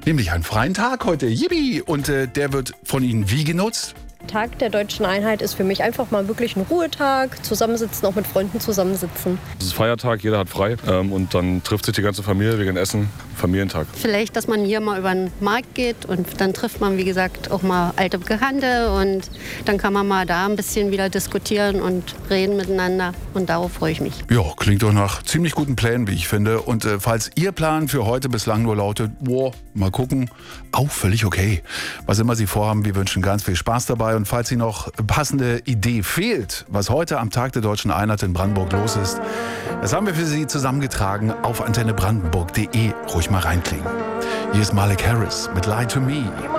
Nämlich einen freien Tag heute. Yippie! Und der wird von Ihnen wie genutzt? Tag der Deutschen Einheit ist für mich einfach mal wirklich ein Ruhetag, zusammensitzen, auch mit Freunden zusammensitzen. Es ist Feiertag, jeder hat frei und dann trifft sich die ganze Familie wegen Essen, Familientag. Vielleicht, dass man hier mal über den Markt geht und dann trifft man, wie gesagt, auch mal alte Bekannte und dann kann man mal da ein bisschen wieder diskutieren und reden miteinander und darauf freue ich mich. Ja, klingt doch nach ziemlich guten Plänen, wie ich finde. Und falls Ihr Plan für heute bislang nur lautet, mal gucken, auch völlig okay. Was immer Sie vorhaben, wir wünschen ganz viel Spaß dabei. Und falls Ihnen noch passende Idee fehlt, was heute am Tag der Deutschen Einheit in Brandenburg los ist, das haben wir für Sie zusammengetragen auf antennebrandenburg.de. Ruhig mal reinklicken. Hier ist Malik Harris mit Lie to Me.